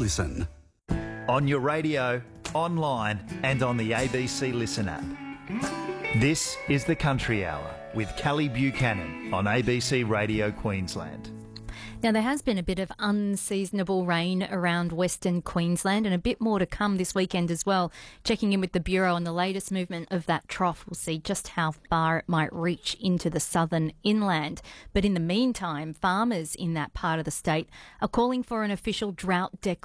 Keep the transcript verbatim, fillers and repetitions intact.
Listen. On your radio, online and on the A B C Listen app. This is the Country Hour with Kelly Buchanan on A B C Radio Queensland. Now, there has been a bit of unseasonable rain around Western Queensland and a bit more to come this weekend as well. Checking in with the Bureau on the latest movement of that trough, we'll see just how far it might reach into the southern inland. But in the meantime, farmers in that part of the state are calling for an official drought declaration